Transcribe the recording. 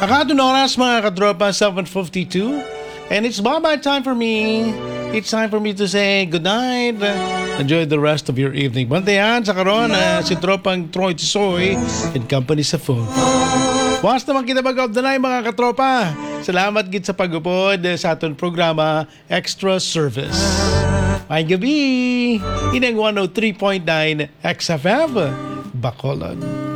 Akadun oras mga katropa, 7:52. And it's bye-bye time for me. It's time for me to say good night. Enjoy the rest of your evening. Bantayan sa karon si tropang Troy Tisoy and company sa phone. Once naman kita mag of the night mga katropa. Salamat gid sa pagupod sa aton programa Extra Service. May gabi. Inang 103.9 XFM Bacolod.